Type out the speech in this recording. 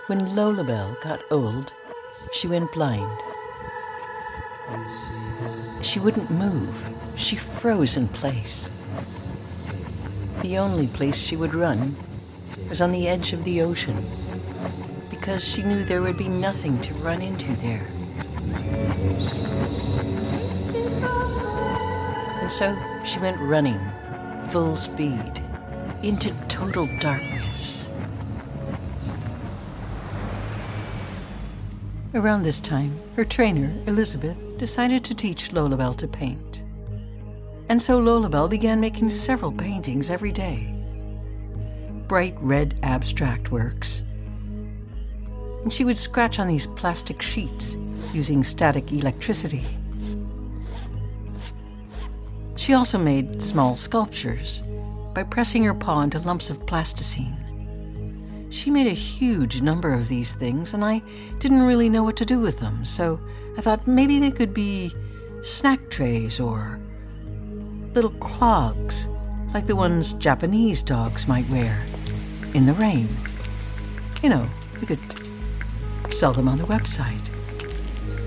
When Lolabelle got old, she went blind. She wouldn't move. She froze in place. The only place she would run was on the edge of the ocean, because she knew there would be nothing to run into there. And so she went running, full speed, into total darkness. Around this time, her trainer, Elizabeth, decided to teach Lolabelle to paint. And so Lolabelle began making several paintings every day. Bright red abstract works. And she would scratch on these plastic sheets using static electricity. She also made small sculptures by pressing her paw into lumps of plasticine. She made a huge number of these things, and I didn't really know what to do with them, so I thought maybe they could be snack trays or little clogs, like the ones Japanese dogs might wear in the rain. You know, we could sell them on the website.